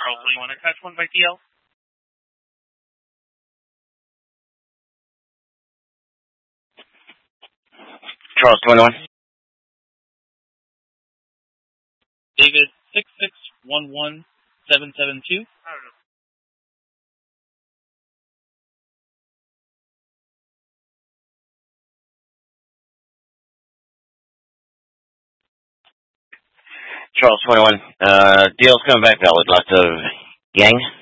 Charles 21, attach 1 by DL. Charles 21. David 6611772. Charles 21. Deal's coming back valid. Lots of gang.